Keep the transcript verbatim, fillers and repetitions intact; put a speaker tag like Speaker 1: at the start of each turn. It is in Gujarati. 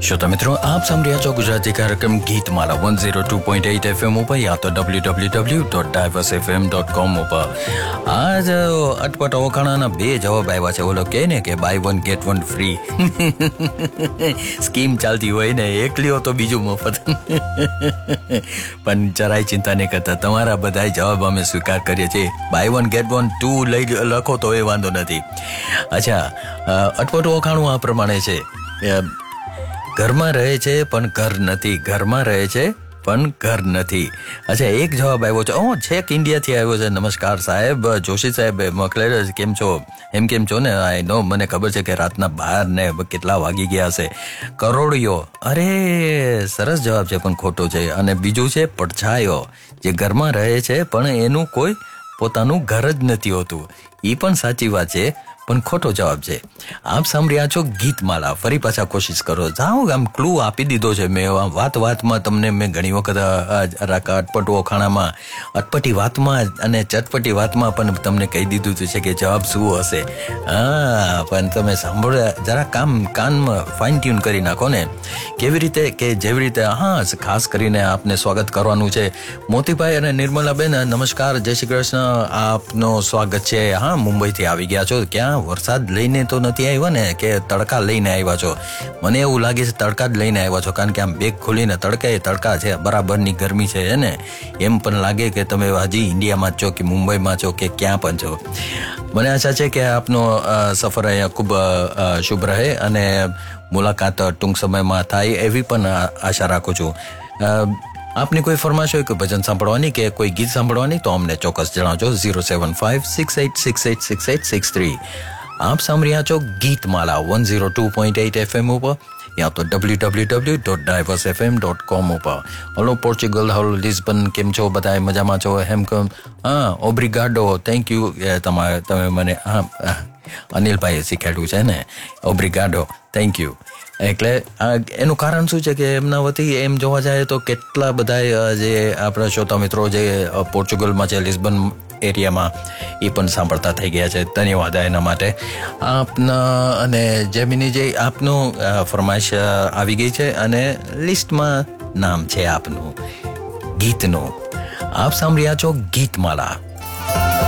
Speaker 1: श्रोता मित्रों, आप सुन रहे हो गुजराती कार्यक्रम Geetmala one oh two point eight F M ઉપર યા તો w w w dot diverse f m dot com ઉપર. આજ અટપટ ઓખાણાના બે જવાબ આવ્યા છે. ઓલો કહે ને કે by one get one free scheme ચાલતી હોય ને, એકલી હો તો બીજું મફત. પણ જરાય ચિંતા નહીં કરતા, તમારા બધા જવાબ અમે સ્વીકાર કરીએ છીએ. By one get one two લઈ લખો તો એ વાંધો નથી. અચ્છા, અટપટ ઓખાણું આ પ્રમાણે છે. ઘરમાં રહે છે પણ ઘર નથી, ઘરમાં રહે છે પણ ઘર નથી. અચ્છા, એક જવાબ આવ્યો છે. ઓ છેક ઇન્ડિયાથી આવ્યો છે. નમસ્કાર સાહેબ, જોશી સાહેબ મોકલેલો છે. કેમ છો? એમ કેમ છો ને? આઈ નો, મને ખબર છે કે રાતના બાર ને કેટલા વાગી ગયા હશે. કરોડિયો, અરે સરસ જવાબ છે પણ ખોટો છે. અને બીજું છે પડછાયો, જે ઘરમાં રહે છે પણ એનું કોઈ પોતાનું ઘર જ નથી હોતું. એ પણ સાચી વાત છે પણ ખોટો જવાબ છે. આપ સાંભળ્યા છો ગીતમાલા. ફરી પાછા કોશિશ કરો. જાઓ, આમ ક્લુ આપી દીધો છે મેં. વાત વાતમાં તમને મેં ઘણી વખત અટપટ ઓખાણામાં, અટપટી વાતમાં અને ચટપટી વાતમાં પણ તમને કહી દીધું છે કે જવાબ શું હશે. હા, પણ તમે સાંભળ્યા, જરા કામ કાનમાં ફાઇન ટ્યુન કરી નાખો ને. કેવી રીતે કે જેવી રીતે. હા, ખાસ કરીને આપને સ્વાગત કરવાનું છે. મોતીભાઈ અને નિર્મલાબેન, નમસ્કાર, જય શ્રી કૃષ્ણ. આપનો સ્વાગત છે. હા, મુંબઈથી આવી ગયા છો. ક્યાં વરસાદ લઈને તો નથી આવ્યા ને કે તડકા લઈને આવ્યા છો? મને એવું લાગે છે તડકા જ લઈને આવ્યા છો, કારણ કે આમ બેગ ખોલીને તડકા એ તડકા છે, બરાબરની ગરમી છે ને. એમ પણ લાગે કે તમે હજી ઇન્ડિયામાં જ છો કે મુંબઈમાં છો કે ક્યાં પણ છો. મને આશા છે કે આપનો સફર અહીંયા ખૂબ શુભ રહે અને મુલાકાત ટૂંક સમયમાં થાય એવી પણ આશા રાખું છું. આપની કોઈ ફરમાશ હોય કે ભજન સાંભળવાની કે કોઈ ગીત સાંભળવાની તો અમને ચોક્કસ જણાવજો. Zero seven five six eight six eight six eight six three. આપ સાંભળ્યા છો Geetmala one oh two point eight F M ઉપર યા તો w w w dot diverse f m dot com ઉપર. હલો પોર્ચુગલ, હલો લિસ્બન, કેમ છો? બધા મજામાં છો? હેમ કેમ? હા, ઓબ્રિગાડો, થેન્ક યુ. તમારે તમે મને હા અનિલભાઈએ શીખવાડ્યું છે ને, ઓબ્રિગાડો, થેન્ક યુ. એટલે એનું કારણ શું છે કે એમના વતી એમ જોવા જાય તો કેટલા બધા જે આપણા શ્રોતા મિત્રો જે પોર્ચુગલમાં છે, લિસ્બન એરિયામાં, એ પણ સાંભળતા થઈ ગયા છે. ધન્યવાદ એના માટે આપના. અને જેમિની જે આપનું ફરમાઈશ આવી ગઈ છે અને લિસ્ટમાં નામ છે આપનું ગીતનું. આપ સાંભળ્યા છો ગીતમાલા.